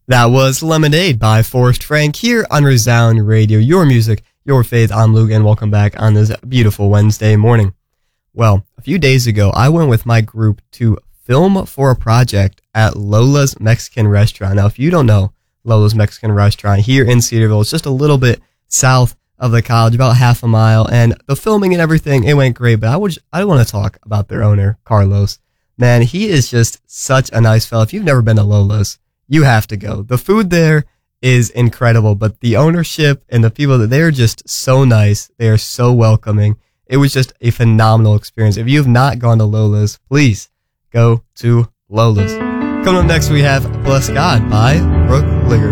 That was Lemonade by Forrest Frank here on Resound Radio. Your music, your faith. I'm Luke, and welcome back on this beautiful Wednesday morning. Well, a few days ago, I went with my group to film for a project at Lola's Mexican Restaurant. Now, if you don't know Lola's Mexican Restaurant here in Cedarville, it's just a little bit south of the college, about half a mile, and the filming and everything, it went great, but I want to talk about their owner, Carlos. Man, he is just such a nice fella. If you've never been to Lola's, you have to go. The food there is incredible, but the ownership and the people, they're just so nice. They are so welcoming. It was just a phenomenal experience. If you have not gone to Lola's, please go to Lola's. Coming up next, we have Bless God by Brooke Ligger.